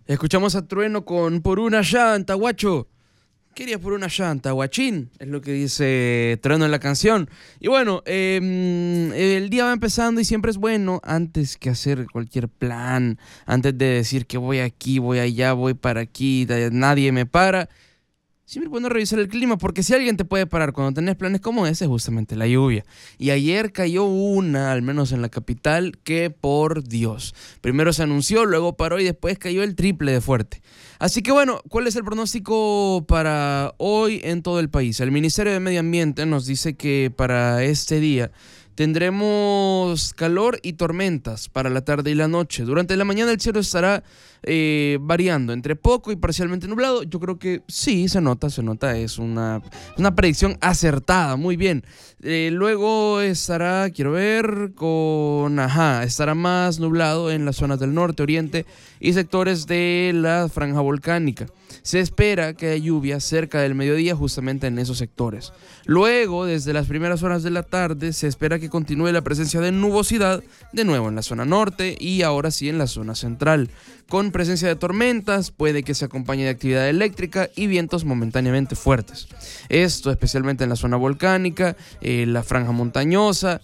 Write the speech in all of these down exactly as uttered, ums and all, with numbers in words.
Escuchamos a Trueno con Por una llanta, guacho. Quería por una llanta, guachín, es lo que dice Trueno en la canción. Y bueno, eh, el día va empezando y siempre es bueno, antes que hacer cualquier plan, antes de decir que voy aquí, voy allá, voy para aquí, nadie me para. Siempre es bueno revisar el clima, porque si alguien te puede parar cuando tenés planes como ese, es justamente la lluvia. Y ayer cayó una, al menos en la capital, que por Dios. Primero se anunció, luego paró y después cayó el triple de fuerte. Así que bueno, ¿cuál es el pronóstico para hoy en todo el país? El Ministerio de Medio Ambiente nos dice que para este día tendremos calor y tormentas para la tarde y la noche. Durante la mañana el cielo estará eh, variando entre poco y parcialmente nublado. Yo creo que sí, se nota, se nota. Es una, una predicción acertada, muy bien. Eh, luego estará, quiero ver, con... Ajá, estará más nublado en las zonas del norte, oriente y sectores de la franja volcánica. Se espera que haya lluvia cerca del mediodía justamente en esos sectores. Luego, desde las primeras horas de la tarde, se espera que continúe la presencia de nubosidad de nuevo en la zona norte y ahora sí en la zona central. Con presencia de tormentas, puede que se acompañe de actividad eléctrica y vientos momentáneamente fuertes. Esto especialmente en la zona volcánica, eh, la franja montañosa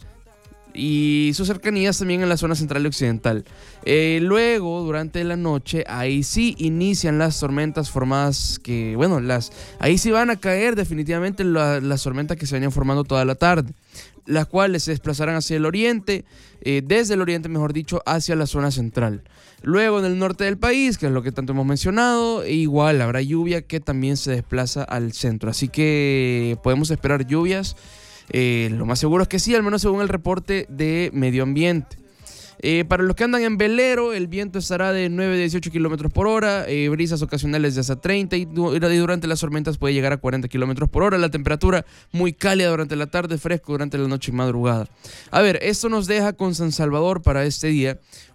y sus cercanías también en la zona central y occidental. Eh, luego, durante la noche, ahí sí inician las tormentas formadas que, bueno, las ahí sí van a caer definitivamente la, las tormentas que se venían formando toda la tarde, las cuales se desplazarán hacia el oriente, eh, desde el oriente, mejor dicho, hacia la zona central. Luego, en el norte del país, que es lo que tanto hemos mencionado, igual habrá lluvia que también se desplaza al centro. Así que podemos esperar lluvias. Eh, lo más seguro es que sí, al menos según el reporte de Medio Ambiente. Eh, para los que andan en velero, el viento estará de nueve a dieciocho kilómetros por hora, eh, brisas ocasionales de hasta treinta y, du- y durante las tormentas puede llegar a cuarenta kilómetros por hora. La temperatura muy cálida durante la tarde, fresco durante la noche y madrugada. A ver, esto nos deja con San Salvador para este día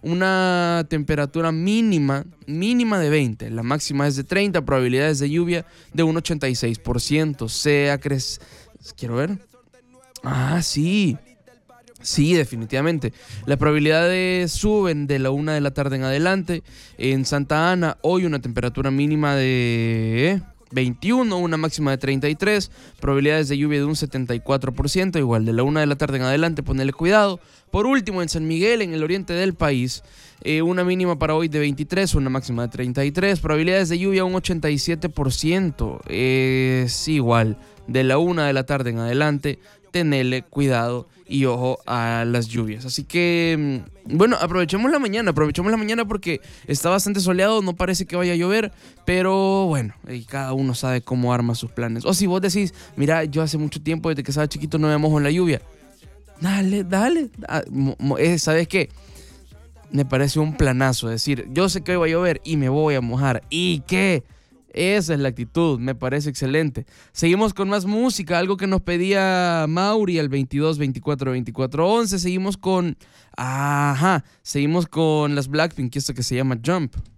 una temperatura mínima, mínima de veinte, la máxima es de treinta, probabilidades de lluvia de un ochenta y seis por ciento. Se acrece... Quiero ver... Ah, sí, sí, definitivamente. Las probabilidades suben de la una de la tarde en adelante. En Santa Ana, hoy una temperatura mínima de veintiuno, una máxima de treinta y tres. Probabilidades de lluvia de un setenta y cuatro por ciento, igual de la una de la tarde en adelante, ponele cuidado. Por último, en San Miguel, en el oriente del país, eh, una mínima para hoy de veintitrés, una máxima de treinta y tres. Probabilidades de lluvia un ochenta y siete por ciento. Es igual, de la una de la tarde en adelante, tenele cuidado y ojo a las lluvias. Así que, bueno, aprovechemos la mañana, aprovechemos la mañana porque está bastante soleado, no parece que vaya a llover, pero bueno, y cada uno sabe cómo arma sus planes. O si vos decís, mira, yo hace mucho tiempo, desde que estaba chiquito, no me mojo en la lluvia. Dale, dale. ¿Sabes qué? Me parece un planazo decir, yo sé que hoy va a llover y me voy a mojar. ¿Y qué? Esa es la actitud, me parece excelente. Seguimos con más música, algo que nos pedía Mauri al veintidós veinticuatro veinticuatro once. Seguimos con... Ajá, seguimos con las Blackpink, esto que se llama Jump.